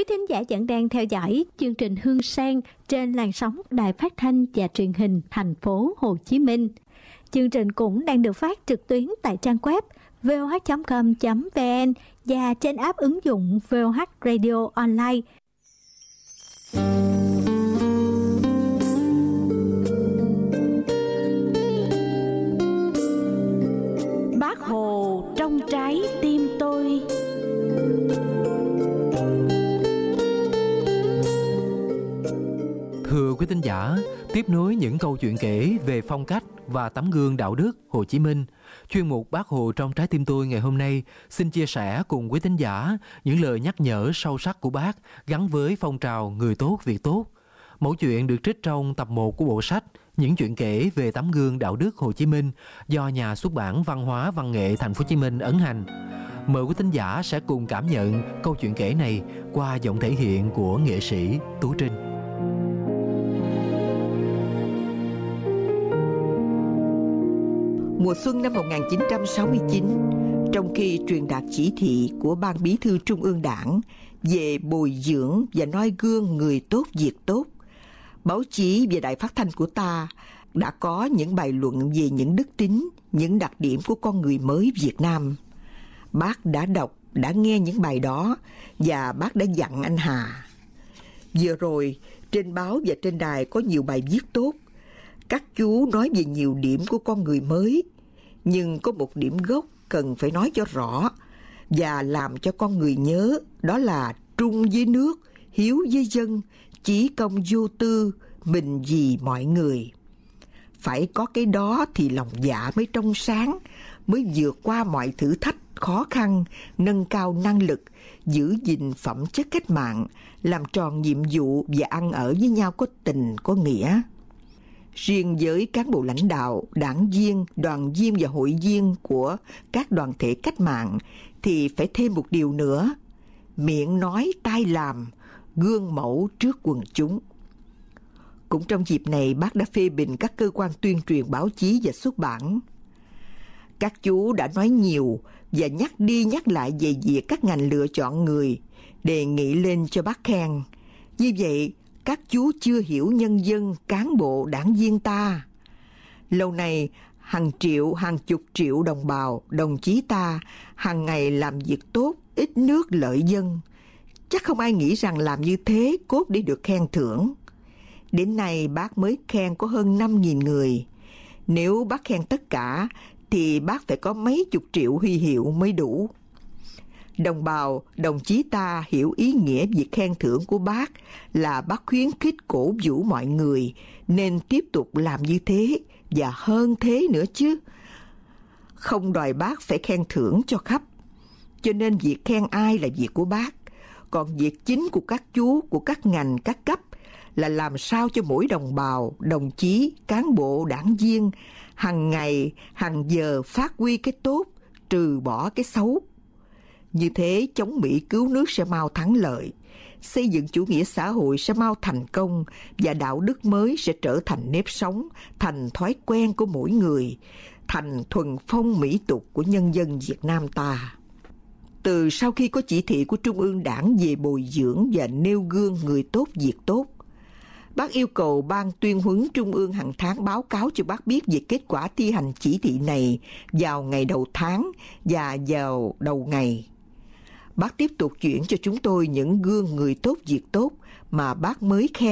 Quý thính giả vẫn đang theo dõi chương trình Hương Sen trên làn sóng Đài Phát thanh và Truyền hình thành phố Hồ Chí Minh. Chương trình cũng đang được phát trực tuyến tại trang web voh.com.vn và trên app ứng dụng VOH Radio Online. Bác Hồ trong trái tim tôi. Thưa quý thính giả, tiếp nối những câu chuyện kể về phong cách và tấm gương đạo đức Hồ Chí Minh, chuyên mục Bác Hồ trong trái tim tôi ngày hôm nay xin chia sẻ cùng quý thính giả những lời nhắc nhở sâu sắc của Bác gắn với phong trào người tốt việc tốt. Mẫu chuyện được trích trong tập 1 của bộ sách Những chuyện kể về tấm gương đạo đức Hồ Chí Minh do Nhà xuất bản Văn hóa Văn nghệ Thành phố Hồ Chí Minh ấn hành. Mời quý thính giả sẽ cùng cảm nhận câu chuyện kể này qua giọng thể hiện của nghệ sĩ Tú Trinh. Mùa xuân năm 1969, trong khi truyền đạt chỉ thị của Ban Bí thư Trung ương Đảng về bồi dưỡng và noi gương người tốt việc tốt, báo chí và đài phát thanh của ta đã có những bài luận về những đức tính, những đặc điểm của con người mới Việt Nam. Bác đã đọc, đã nghe những bài đó và bác đã dặn anh Hà. Vừa rồi, trên báo và trên đài có nhiều bài viết tốt. Các chú nói về nhiều điểm của con người mới, nhưng có một điểm gốc cần phải nói cho rõ và làm cho con người nhớ, đó là trung với nước, hiếu với dân, chí công vô tư, mình vì mọi người. Phải có cái đó thì lòng dạ mới trong sáng, mới vượt qua mọi thử thách khó khăn, nâng cao năng lực, giữ gìn phẩm chất cách mạng, làm tròn nhiệm vụ và ăn ở với nhau có tình, có nghĩa. Riêng với cán bộ lãnh đạo, đảng viên, đoàn viên và hội viên của các đoàn thể cách mạng thì phải thêm một điều nữa: miệng nói tai làm, gương mẫu trước quần chúng. Cũng trong dịp này, bác đã phê bình các cơ quan tuyên truyền báo chí và xuất bản. Các chú đã nói nhiều và nhắc đi nhắc lại về việc các ngành lựa chọn người, đề nghị lên cho bác khen. Như vậy, các chú chưa hiểu nhân dân, cán bộ, đảng viên ta. Lâu nay, hàng triệu, hàng chục triệu đồng bào, đồng chí ta hàng ngày làm việc tốt, ít nước lợi dân. Chắc không ai nghĩ rằng làm như thế cốt để được khen thưởng. Đến nay bác mới khen có hơn 5.000 người. Nếu bác khen tất cả thì bác phải có mấy chục triệu huy hiệu mới đủ. Đồng bào, đồng chí ta hiểu ý nghĩa việc khen thưởng của bác là bác khuyến khích cổ vũ mọi người nên tiếp tục làm như thế và hơn thế nữa chứ. Không đòi bác phải khen thưởng cho khắp. Cho nên việc khen ai là việc của bác. Còn việc chính của các chú, của các ngành, các cấp là làm sao cho mỗi đồng bào, đồng chí, cán bộ, đảng viên hàng ngày, hàng giờ phát huy cái tốt, trừ bỏ cái xấu. Như thế chống Mỹ cứu nước sẽ mau thắng lợi, xây dựng chủ nghĩa xã hội sẽ mau thành công và đạo đức mới sẽ trở thành nếp sống, thành thói quen của mỗi người, thành thuần phong mỹ tục của nhân dân Việt Nam ta. Từ sau khi có chỉ thị của Trung ương Đảng về bồi dưỡng và nêu gương người tốt việc tốt, bác yêu cầu Ban Tuyên huấn Trung ương hàng tháng báo cáo cho bác biết về kết quả thi hành chỉ thị này vào ngày đầu tháng và vào đầu ngày. Bác tiếp tục chuyển cho chúng tôi những gương người tốt việc tốt mà bác mới khen.